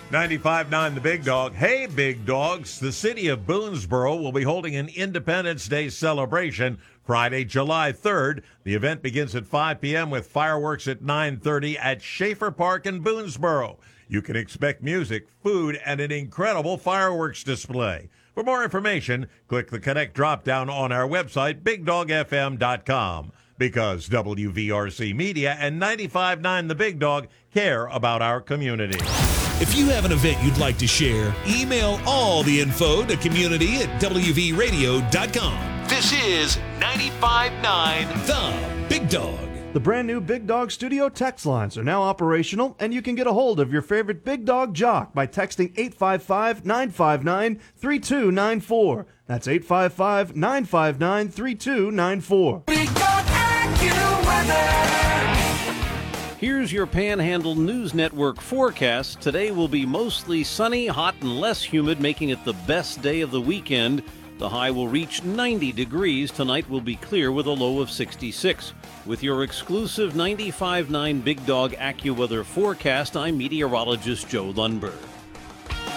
95.9 The Big Dog. Hey, Big Dogs. The city of Boonesboro will be holding an Independence Day celebration Friday, July 3rd. The event begins at 5 p.m. with fireworks at 9:30 at Schaefer Park in Boonesboro. You can expect music, food, and an incredible fireworks display. For more information, click the Connect drop-down on our website, BigDogFM.com. Because WVRC Media and 95.9 The Big Dog care about our community. If you have an event you'd like to share, email all the info to community@WVRadio.com. This is 95.9 The Big Dog. The brand new Big Dog Studio text lines are now operational, and you can get a hold of your favorite Big Dog jock by texting 855-959-3294. That's 855-959-3294. Big Dog AccuWeather. Here's your Panhandle News Network forecast. Today will be mostly sunny, hot, and less humid, making it the best day of the weekend. The high will reach 90 degrees. Tonight will be clear with a low of 66. With your exclusive 95.9 Big Dog AccuWeather forecast, I'm meteorologist Joe Lundberg.